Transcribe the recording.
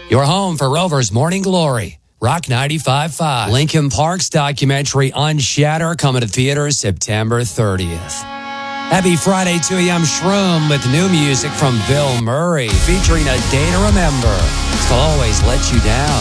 Your home for Rover's Morning Glory. Rock 95.5. Lincoln Park's documentary Unshatter coming to theaters September 30th. Happy Friday to you. I'm Shroom with new music from Bill Murray featuring A Day to Remember. It's called Always Let You Down.